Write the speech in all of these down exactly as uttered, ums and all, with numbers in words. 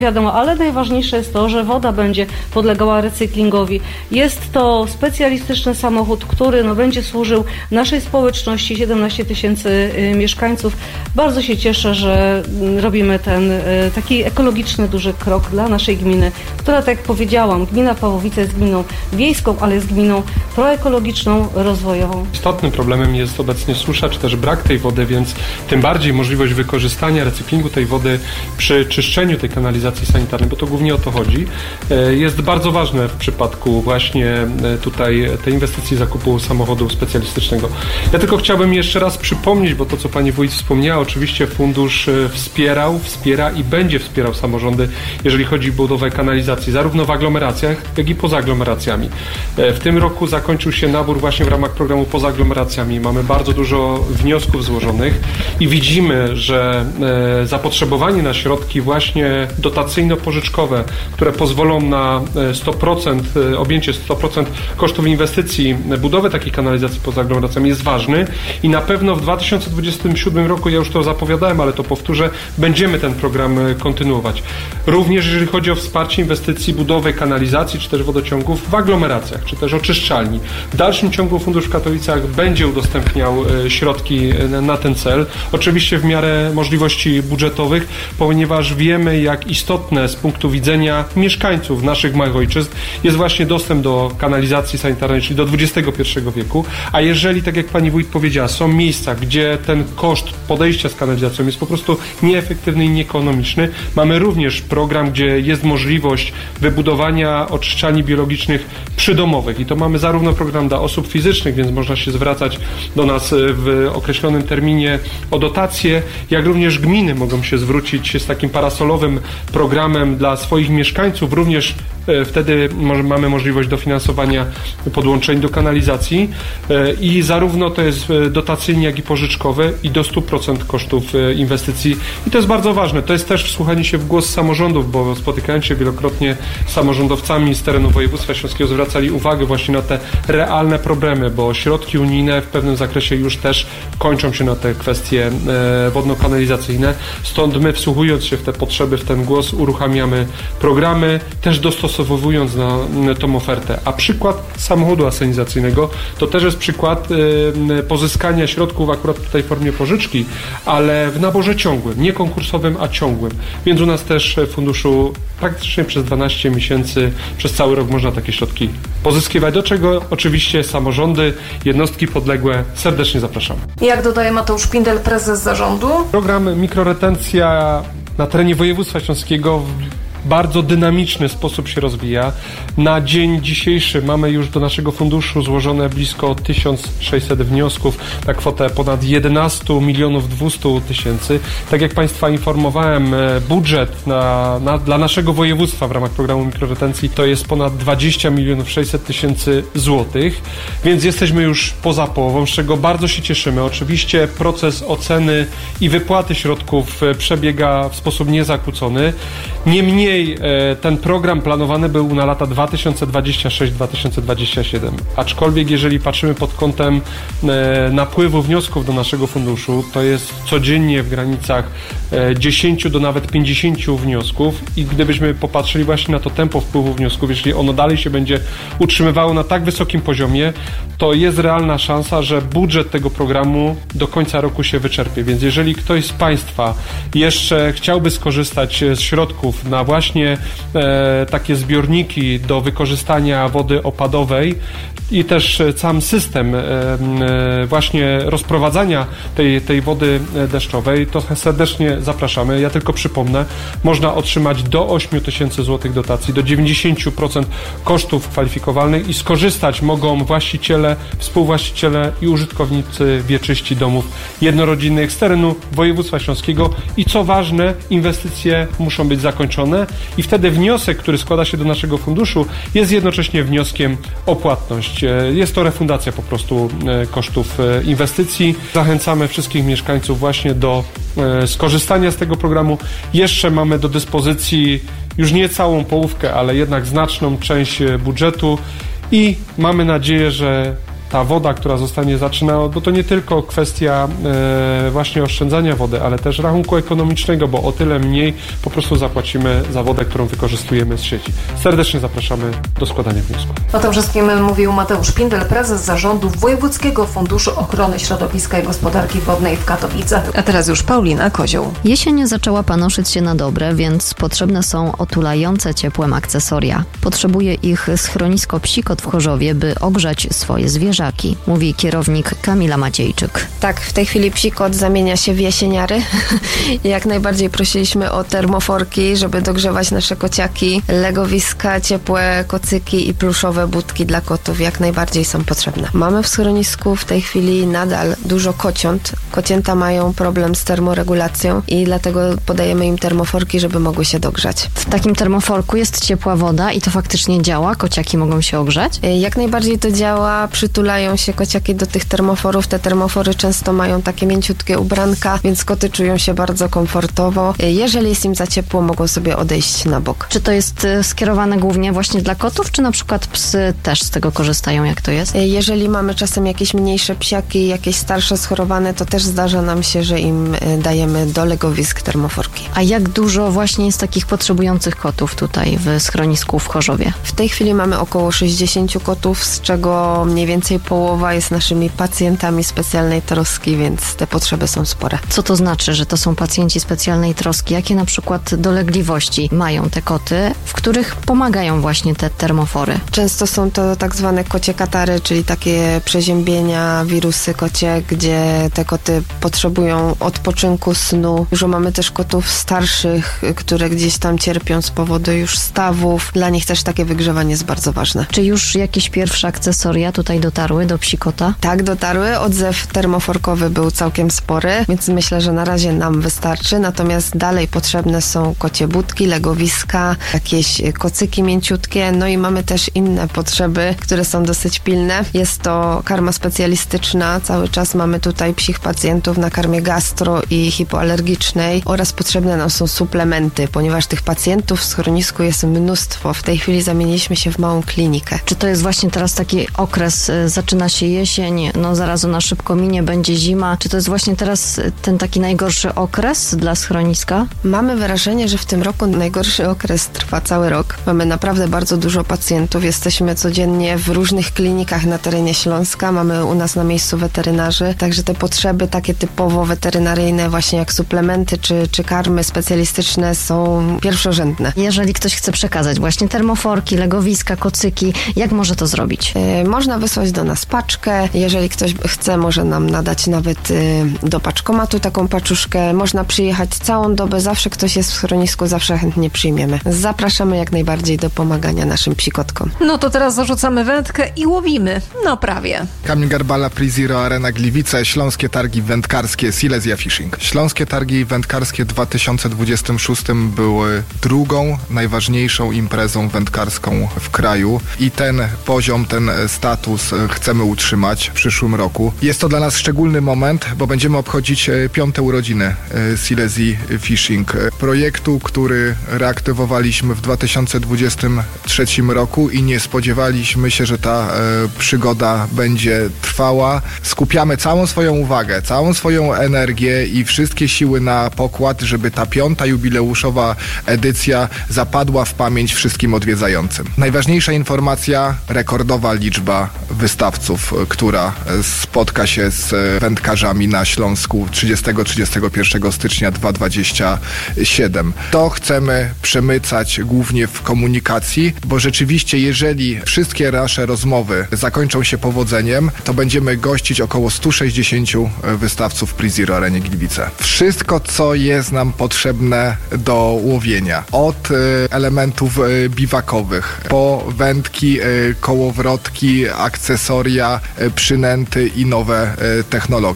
Wiadomo, ale najważniejsze jest to, że woda będzie podlegała recyklingowi. Jest to specjalistyczny samochód, który no, będzie służył naszej społeczności, siedemnaście tysięcy y, mieszkańców. Bardzo się cieszę, że y, robimy ten y, taki ekologiczny duży krok dla naszej gminy, która, tak jak powiedziałam, gmina Pawłowice jest gminą wiejską, ale jest gminą proekologiczną, rozwojową. Istotnym problemem jest obecnie susza, czy też brak tej wody, więc tym bardziej możliwość wykorzystania, recyklingu tej wody przy czyszczeniu tej kanalizacji sanitarnej, bo to głównie o to chodzi, jest bardzo ważne w przypadku właśnie tutaj tej inwestycji zakupu samochodu specjalistycznego. Ja tylko chciałbym jeszcze raz przypomnieć, bo to, co pani wójt wspomniała, oczywiście fundusz wspierał, wspiera i będzie wspierał samorządy, jeżeli chodzi o budowę kanalizacji, zarówno w aglomeracjach, jak i poza aglomeracjami. W tym roku zakończył się nabór właśnie w ramach programu poza aglomeracjami. Mamy bardzo dużo wniosków złożonych i widzimy, że zapotrzebowanie na środki właśnie dotacyjno-pożyczkowe, które pozwolą na sto procent, objęcie sto procent kosztów inwestycji, budowy takiej kanalizacji poza aglomeracjami jest ważny i na pewno w dwa tysiące dwudziestym siódmym roku, ja już to zapowiadałem, ale to powtórzę, będziemy ten program kontynuować. Również jeżeli chodzi o wsparcie inwestycji budowy kanalizacji, czy też wodociągów w aglomeracjach, czy też oczyszczalni. W dalszym ciągu Fundusz w Katowicach będzie udostępniał środki na ten cel, oczywiście w miarę możliwości budżetowych, ponieważ wiemy, jak istotne z punktu widzenia mieszkańców naszych małych ojczyzn jest właśnie dostęp do kanalizacji sanitarnej, czyli do dwudziestego pierwszego wieku, a jeżeli, tak jak pani wójt powiedziała, są miejsca, gdzie ten koszt podejścia z kanalizacją jest po prostu nieefektywny i nieekonomiczny, mamy również program, gdzie jest możliwość wybudowania oczyszczalni biologicznych przydomowych i to mamy zarówno program dla osób fizycznych, więc można się zwracać do nas w określonym terminie o dotacje, jak również gminy mogą się zwrócić z takim parasolowym programem dla swoich mieszkańców, również wtedy mamy możliwość dofinansowania podłączeń do kanalizacji i zarówno to jest dotacyjnie, jak i pożyczkowe i do stu procent kosztów inwestycji i to jest bardzo ważne. To jest też wsłuchanie się w głos samorządów, bo spotykając się wielokrotnie z samorządowcami z terenu województwa śląskiego zwracali uwagę właśnie na te realne problemy, bo środki unijne w pewnym zakresie już też kończą się na te kwestie wodno-kanalizacyjne. Stąd my, wsłuchując się w te potrzeby, w ten głos, uruchamiamy programy, też dostosowując na tą ofertę. A przykład samochodu asenizacyjnego to też jest przykład pozyskania środków akurat tutaj w formie pożyczki, ale w naborze ciągłym, nie konkursowym, a ciągłym. Więc u nas też w funduszu praktycznie przez dwanaście miesięcy, przez cały rok można takie środki pozyskiwać, do czego oczywiście samorządy, jednostki podległe serdecznie zapraszamy. Jak dodaje Mateusz Pindel, prezes zarządu? Program mikroretencja na terenie województwa śląskiego w bardzo dynamiczny sposób się rozwija. Na dzień dzisiejszy mamy już do naszego funduszu złożone blisko tysiąc sześćset wniosków na kwotę ponad jedenaście milionów dwieście tysięcy. Tak jak Państwa informowałem, budżet na, na, dla naszego województwa w ramach programu mikroretencji to jest ponad dwadzieścia milionów sześćset tysięcy złotych, więc jesteśmy już poza połową, z czego bardzo się cieszymy. Oczywiście proces oceny i wypłaty środków przebiega w sposób niezakłócony. Niemniej ten program planowany był na lata dwa tysiące dwudziesty szósty do dwa tysiące dwudziestego siódmego. Aczkolwiek jeżeli patrzymy pod kątem napływu wniosków do naszego funduszu, to jest codziennie w granicach dziesięciu do nawet pięćdziesięciu wniosków i gdybyśmy popatrzyli właśnie na to tempo wpływu wniosków, jeśli ono dalej się będzie utrzymywało na tak wysokim poziomie, to jest realna szansa, że budżet tego programu do końca roku się wyczerpie. Więc jeżeli ktoś z Państwa jeszcze chciałby skorzystać z środków na właśnie e, takie zbiorniki do wykorzystania wody opadowej i też sam system e, e, właśnie rozprowadzania tej, tej wody deszczowej, to serdecznie zapraszamy. Ja tylko przypomnę, można otrzymać do ośmiu tysięcy złotych dotacji, do dziewięćdziesięciu procent kosztów kwalifikowalnych i skorzystać mogą właściciele, współwłaściciele i użytkownicy wieczyści domów jednorodzinnych z terenu województwa śląskiego i co ważne, inwestycje muszą być zakończone i wtedy wniosek, który składa się do naszego funduszu, jest jednocześnie wnioskiem o płatność. Jest to refundacja po prostu kosztów inwestycji. Zachęcamy wszystkich mieszkańców właśnie do skorzystania z tego programu. Jeszcze mamy do dyspozycji już nie całą połówkę, ale jednak znaczną część budżetu i mamy nadzieję, że ta woda, która zostanie zaczyna, bo to nie tylko kwestia e, właśnie oszczędzania wody, ale też rachunku ekonomicznego, bo o tyle mniej po prostu zapłacimy za wodę, którą wykorzystujemy z sieci. Serdecznie zapraszamy do składania wniosków. O tym wszystkim mówił Mateusz Szpindel, prezes zarządu Wojewódzkiego Funduszu Ochrony Środowiska i Gospodarki Wodnej w Katowicach. A teraz już Paulina Kozioł. Jesień zaczęła panoszyć się na dobre, więc potrzebne są otulające ciepłem akcesoria. Potrzebuje ich schronisko Psikot w Chorzowie, by ogrzać swoje zwierzaki, mówi kierownik Kamila Maciejczyk. Tak, w tej chwili Psikot zamienia się w jesieniary. Jak najbardziej prosiliśmy o termoforki, żeby dogrzewać nasze kociaki. Legowiska, ciepłe kocyki i pluszowe budki dla kotów jak najbardziej są potrzebne. Mamy w schronisku w tej chwili nadal dużo kociąt. Kocięta mają problem z termoregulacją i dlatego podajemy im termoforki, żeby mogły się dogrzać. W takim termoforku jest ciepła woda i to faktycznie działa? Kociaki mogą się ogrzać? Jak najbardziej to działa. Przytulają się kociaki do tych termoforów. Te termofory często mają takie mięciutkie ubranka, więc koty czują się bardzo komfortowo. Jeżeli jest im za ciepło, mogą sobie odejść na bok. Czy to jest skierowane głównie właśnie dla kotów, czy na przykład psy też z tego korzystają? Jak to jest? Jeżeli mamy czasem jakieś mniejsze psiaki, jakieś starsze schorowane, to też zdarza nam się, że im dajemy do legowisk termoforki. A jak dużo właśnie jest takich potrzebujących kotów tutaj w schronisku w Chorzowie? W tej chwili mamy około sześćdziesiąt kotów, z czego mniej więcej połowa jest naszymi pacjentami specjalnej troski, więc te potrzeby są spore. Co to znaczy, że to są pacjenci specjalnej troski? Jakie na przykład dolegliwości mają te koty, w których pomagają właśnie te termofory? Często są to tak zwane kocie katary, czyli takie przeziębienia, wirusy kocie, gdzie te koty potrzebują odpoczynku, snu. Dużo mamy też kotów starszych, które gdzieś tam cierpią z powodu już stawów. Dla nich też takie wygrzewanie jest bardzo ważne. Czy już jakieś pierwsze akcesoria tutaj dotarły do Psikota? Tak, dotarły. Odzew termoforkowy był całkiem spory, więc myślę, że na razie nam wystarczy. Natomiast dalej potrzebne są kocie budki, legowiska, jakieś kocyki mięciutkie, no i mamy też inne potrzeby, które są dosyć pilne. Jest to karma specjalistyczna. Cały czas mamy tutaj psich pacjentów na karmie gastro i hipoalergicznej oraz potrzebne nam są suplementy, ponieważ tych pacjentów w schronisku jest mnóstwo. W tej chwili zamieniliśmy się w małą klinikę. Czy to jest właśnie teraz taki okres, zaczyna się jesień, no zaraz ona szybko minie, będzie zima. Czy to jest właśnie teraz ten taki najgorszy okres dla schroniska? Mamy wrażenie, że w tym roku najgorszy okres trwa cały rok. Mamy naprawdę bardzo dużo pacjentów. Jesteśmy codziennie w różnych klinikach na terenie Śląska. Mamy u nas na miejscu weterynarzy. Także te potrzeby takie typowo weterynaryjne, właśnie jak suplementy czy, czy karmy specjalistyczne są pierwszorzędne. Jeżeli ktoś chce przekazać właśnie termoforki, legowiska, kocyki, jak może to zrobić? Yy, można wysłać do nas paczkę. Jeżeli ktoś chce, może nam nadać nawet yy, do paczkomatu taką paczuszkę. Można przyjechać całą dobę. Zawsze ktoś jest w schronisku, zawsze chętnie przyjmiemy. Zapraszamy jak najbardziej do pomagania naszym psikotkom. No to teraz zarzucamy wędkę i łowimy. No prawie. Kamil Garbala, PreZero Arena Gliwice, Śląskie Targi Wędkarskie Silesia Fishing. Śląskie Targi Wędkarskie w dwa tysiące dwudziestym szóstym były drugą najważniejszą imprezą wędkarską w kraju i ten poziom, ten status chcemy utrzymać w przyszłym roku. Jest to dla nas szczególny moment, bo będziemy obchodzić piąte urodziny Silesia Fishing. Projektu, który reaktywowaliśmy w dwa tysiące dwudziestym trzecim roku i nie spodziewaliśmy się, że ta e, przygoda będzie trwała. Skupiamy całą swoją uwagę, całą swoją energię i wszystkie siły na pokład, żeby ta piąta jubileuszowa edycja zapadła w pamięć wszystkim odwiedzającym. Najważniejsza informacja, rekordowa liczba wystawców, która spotka się z wędkarzami na Śląsku trzydziestego do trzydziestego pierwszego stycznia dwa tysiące dwudziestego siódmego. To chcemy przemycać głównie w komunikacji, bo rzeczywiście jeżeli wszystkie nasze rozmowy zakończą się powodzeniem, to będziemy gościć około stu sześćdziesięciu wystawców w PreZero Arenie Gliwice. Wszystko, co jest nam potrzebne do łowienia, od y, elementów y, biwakowych, po wędki, y, kołowrotki, akcesoria, y, przynęty i nowe y, technologie. Tak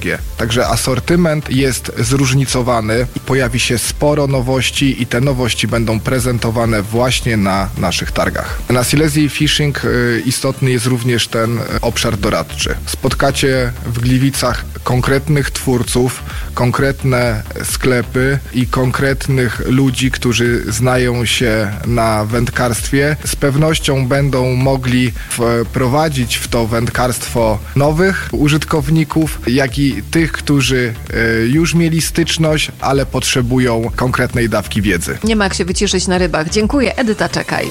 Także asortyment jest zróżnicowany, pojawi się sporo nowości i te nowości będą prezentowane właśnie na naszych targach. Na Silesia Fishing istotny jest również ten obszar doradczy. Spotkacie w Gliwicach konkretnych twórców, konkretne sklepy i konkretnych ludzi, którzy znają się na wędkarstwie. Z pewnością będą mogli wprowadzić w to wędkarstwo nowych użytkowników, jak i tych, którzy już mieli styczność, ale potrzebują konkretnej dawki wiedzy. Nie ma jak się wyciszyć na rybach. Dziękuję. Edyta, czekaj.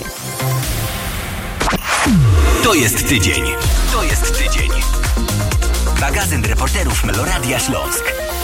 To jest tydzień. To jest tydzień. Magazyn reporterów Meloradia Śląsk.